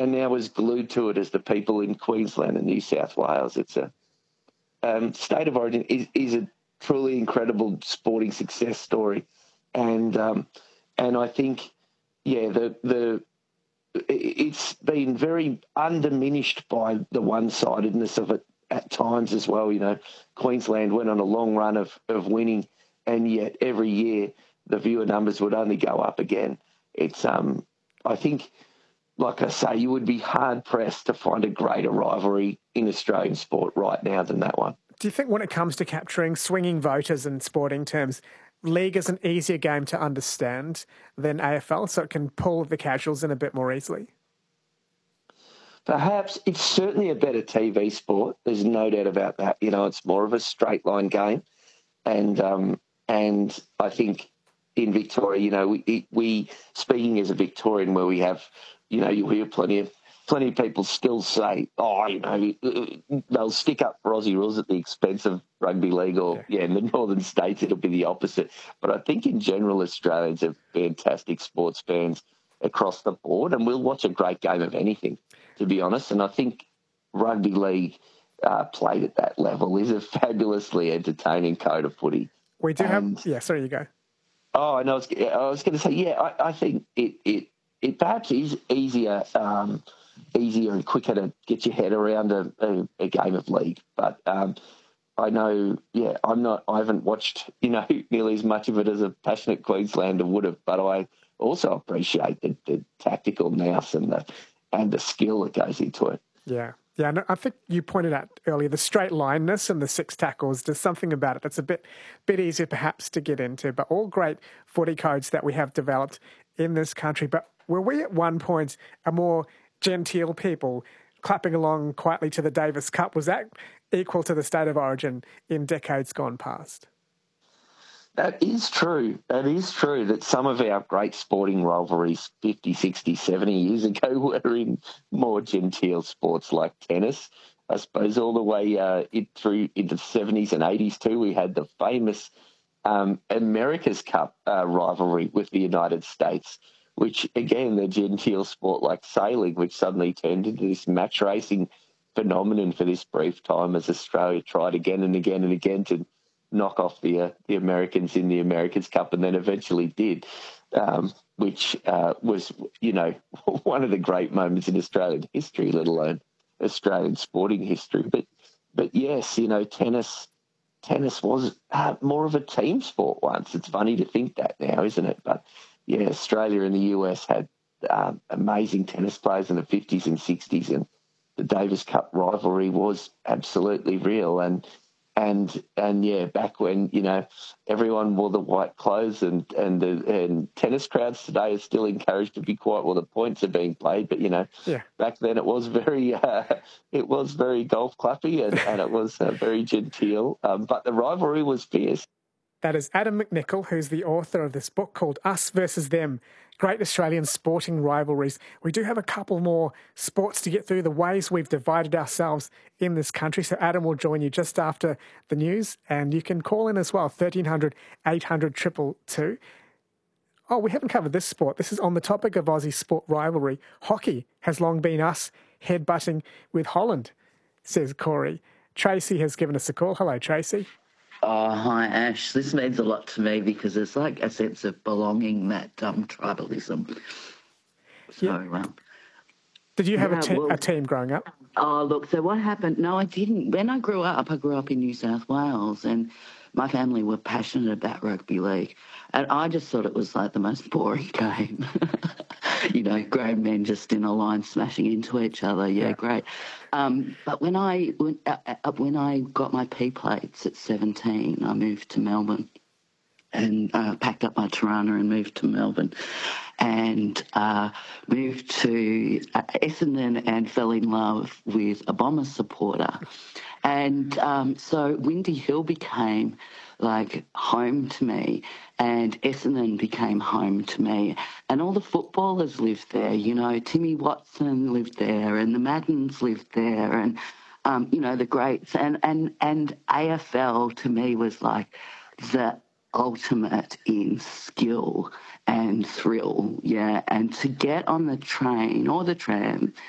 now as glued to it as the people in Queensland and New South Wales. It's a State of Origin is a truly incredible sporting success story, and I think it's been very undiminished by the one-sidedness of it at times as well. You know, Queensland went on a long run of winning, and yet every year the viewer numbers would only go up again. It's I think, like I say, you would be hard-pressed to find a greater rivalry in Australian sport right now than that one. Do you think when it comes to capturing swinging voters in sporting terms, league is an easier game to understand than AFL, so it can pull the casuals in a bit more easily? Perhaps. It's certainly a better TV sport. There's no doubt about that. You know, it's more of a straight line game. And I think in Victoria, you know, we speaking as a Victorian, where we have, you know, you hear plenty of people still say, you know, they'll stick up for Aussie rules at the expense of rugby league, or in the northern states it'll be the opposite. But I think in general Australians are fantastic sports fans across the board, and we'll watch a great game of anything, to be honest. And I think rugby league played at that level is a fabulously entertaining code of footy. We do have... Yeah, sorry, you go. Oh, no, I was going to say, I think it perhaps is easier and quicker to get your head around a game of league. But I know, I haven't watched, you know, nearly as much of it as a passionate Queenslander would have, but I also appreciate the tactical nous and the skill that goes into it. Yeah. Yeah, no, I think you pointed out earlier the straight lineness and the 6 tackles. There's something about it that's a bit easier perhaps to get into, but all great footy codes that we have developed in this country. But were we at one point a more genteel people clapping along quietly to the Davis Cup? Was that equal to the State of Origin in decades gone past? That is true. That is true that some of our great sporting rivalries 50, 60, 70 years ago were in more genteel sports like tennis. I suppose all the way through into the 70s and 80s too, we had the famous America's Cup rivalry with the United States, which, again, the genteel sport like sailing, which suddenly turned into this match racing phenomenon for this brief time as Australia tried again and again and again to knock off the Americans in the America's Cup, and then eventually did, which was, you know, one of the great moments in Australian history, let alone Australian sporting history. But yes, you know, tennis was more of a team sport once. It's funny to think that now, isn't it? But yeah, Australia and the US had amazing tennis players in the 50s and 60s, and the Davis Cup rivalry was absolutely real. And back when, you know, everyone wore the white clothes, and tennis crowds today are still encouraged to be quiet while the points are being played. But, you know, back then it was very golf clappy and it was very genteel. But the rivalry was fierce. That is Adam McNichol, who's the author of this book called Us versus Them, Great Australian Sporting Rivalries. We do have a couple more sports to get through, the ways we've divided ourselves in this country. So Adam will join you just after the news, and you can call in as well, 1300 800 222. Oh, we haven't covered this sport. This is on the topic of Aussie sport rivalry. Hockey has long been us headbutting with Holland, says Corey. Tracy has given us a call. Hello, Tracy. Oh, hi, Ash. This means a lot to me because it's like a sense of belonging, that tribalism. So, did you have a team growing up? Oh, look, so what happened? No, I didn't. When I grew up in New South Wales, and my family were passionate about rugby league. And I just thought it was like the most boring game. You know, grown men just in a line smashing into each other. Yeah, great. But when I got my P plates at 17, I moved to Melbourne and packed up my Tirana and moved to Melbourne and moved to Essendon and fell in love with a Bombers supporter. And so Windy Hill became like home to me, and Essendon became home to me. And all the footballers lived there, you know, Timmy Watson lived there and the Maddens lived there and, you know, the greats. And AFL to me was like the ultimate in skill and thrill, yeah. And to get on the train or the tram